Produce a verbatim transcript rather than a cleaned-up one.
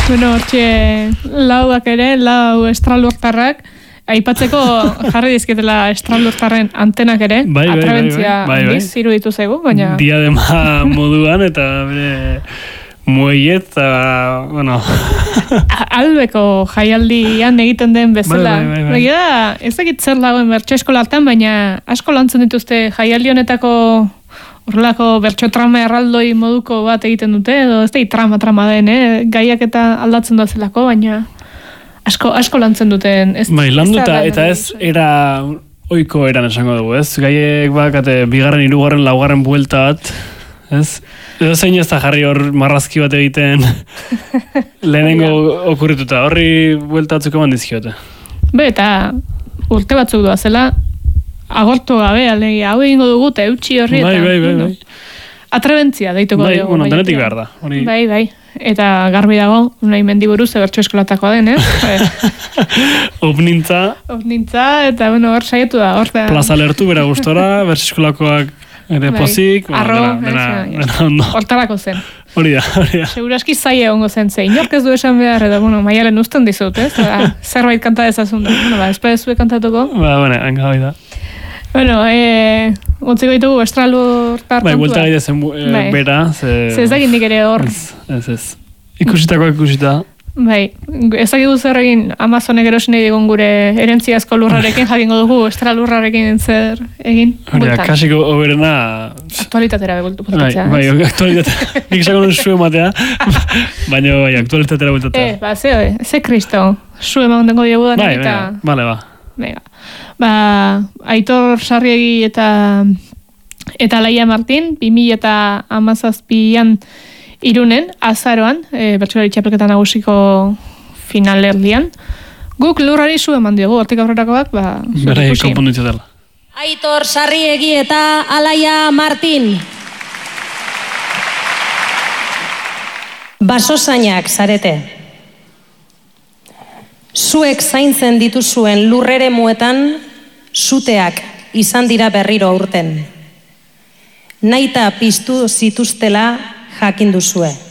Bueno, hortxe lauak ere, lau estralurtarrak, aipatzeko jarri dizketela estralurtarren antenak ere, bai, bai, atrebentzia bai, bai, bai. handiz, iruditu zaigu, baina... Diadema moduan eta bere muellet, eta, bueno... Albeko jaialdian egiten den bezala. Bai, bai, bai, bai. Begira, ez dakit zer dagoen bertso eskolartan, baina asko lantzen dituzte jaialdi honetako horrelako bertso trama erraldoi moduko bat egiten dute, edo ez da trama trama den, eh? Gaiak eta aldatzen da zelako, baina asko, asko lantzen duten. Ez, bai, landuta, ez eta ez era oiko eran esango dugu, ez? Gaiek bakate bigarren, hirugarren, laugarren buelta bat, ez? Edo zein ez da jarri hor marrazki bat egiten lehenengo okurrituta, horri buelta batzuk eman dizkiote. Be, eta urte batzuk doa zela, agortu gabe, alegia, hau egingo dugu, eta eutxi horri, Bai, eta... bai, bai, bueno, bai. Atrebentzia deituko Bai, dugu. bueno, denetik behar da. Hori... Bai, bai. Eta garbi dago, nahi mendiburuz, ebertxo eskolatakoa den, eh? Opnintza. Opnintza, eta, bueno, hor saiatu da, hor da. Plaza lertu, bera gustora, bertso eskolakoak ere pozik. Arro, dena, dena, dena ondo. Hortarako zen. Hori da, hori da. Seguraski zaila egongo zen, ze inork ez du esan behar, edo, bueno, maialen usten dizut, ez? Eta, zerbait kanta dezazun da. Bueno, ba, espera zue kantatuko. Ba, bueno, hanka bai da. Bueno, eh, utziko ditugu estralurtar kontua. Bai, buelta gaide zen e, bai. bera. Ze, ze ez dakit nik ere hor. Ez, ez, ez. Ikusitako ikusita. Bai, ez dakit zer egin Amazonek erosin digun gure erentziazko lurrarekin, jakingo dugu estralurrarekin zer egin. Hori da, kasiko oberena... Aktualitatera begultu Bai, bultatzea. bai, aktualitatera. Nik esako non su ematea, baina bai, aktualitatera bultatzea. Eh, ba, ze, ze kristo, su eman dengo diogu da. Bai, bai, bale, ba. Venga. Ba, Aitor Sarriegi eta eta Laia Martin, bi mila eta hamazazpian Irunen, azaroan, e, bertsolari txapelketa nagusiko finalerdian. Guk lurrari zu eman diogu, hortik aurrerakoak, ba, Bera konpondu itzatela. Aitor Sarriegi eta Alaia Martin. Basozainak zarete. Zuek zaintzen dituzuen lurrere muetan, suteak izan dira berriro aurten. Naita piztu zituztela jakin duzue.